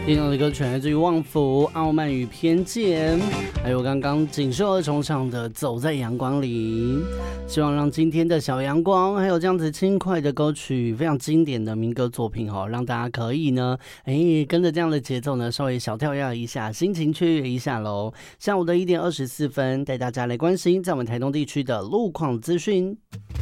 听到的歌曲来自于旺福《傲慢与偏见》，还有刚刚锦绣二重唱的《走在阳光里》。希望让今天的小阳光，还有这样子轻快的歌曲，非常经典的民歌作品让大家可以呢，跟着这样的节奏呢，稍微小跳跃一下，心情雀跃一下喽。下午的1点24分，带大家来关心在我们台东地区的路况资讯。